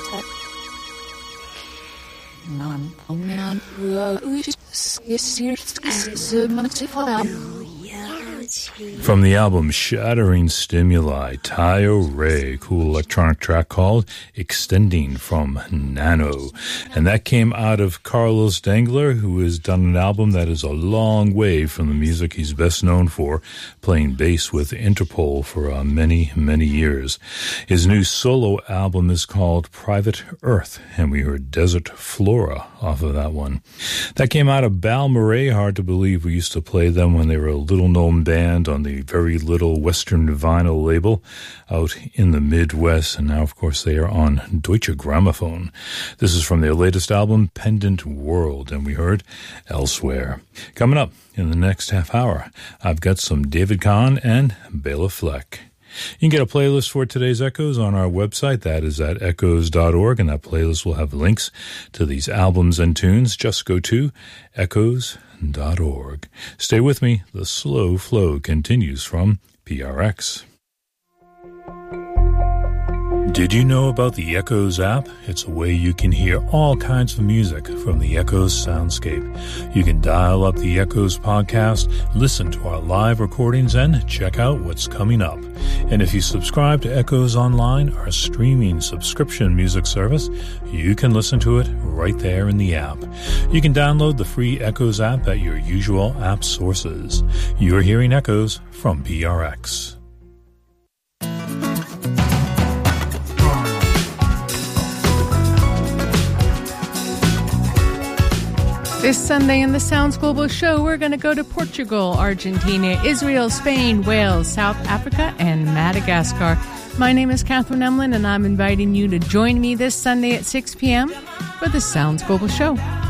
From the album Shattering Stimuli, Tayo Ray, cool electronic track called Extending from Nano. And that came out of Carlos Dangler, who has done an album that is a long way from the music he's best known for, playing bass with Interpol for many, many years. His new solo album is called Private Earth, and we heard Desert Flora off of that one. That came out of Balmorhea. Hard to believe we used to play them when they were a little-known band on the very little Western Vinyl label out in the Midwest, and now, of course, they are on Deutsche Grammophon. This is from their latest album, Pendant World, and we heard Elsewhere. Coming up in the next half hour, I've got some David Kahn and Bela Fleck. You can get a playlist for today's Echoes on our website. That is at echoes.org, and that playlist will have links to these albums and tunes. Just go to echoes.org. Stay with me. The slow flow continues from PRX. Did you know about the Echoes app? It's a way you can hear all kinds of music from the Echoes soundscape. You can dial up the Echoes podcast, listen to our live recordings, and check out what's coming up. And if you subscribe to Echoes Online, our streaming subscription music service, you can listen to it right there in the app. You can download the free Echoes app at your usual app sources. You're hearing Echoes from PRX. This Sunday in the Sounds Global Show, we're going to go to Portugal, Argentina, Israel, Spain, Wales, South Africa, and Madagascar. My name is Catherine Emlin, and I'm inviting you to join me this Sunday at 6 p.m. for the Sounds Global Show.